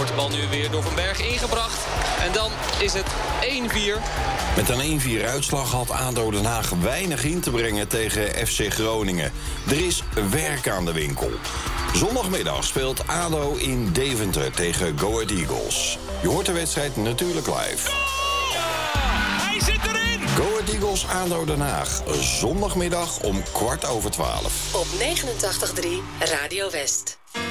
Wordt de bal nu weer door Van Bergen ingebracht. En dan is het 1-4. Met een 1-4 uitslag had ADO Den Haag weinig in te brengen tegen FC Groningen. Er is werk aan de winkel. Zondagmiddag speelt ADO in Deventer tegen Go Ahead Eagles. Je hoort de wedstrijd natuurlijk live. Hij zit erin! Go Ahead Eagles ADO Den Haag. Zondagmiddag om 11:15. Op 89.3 Radio West.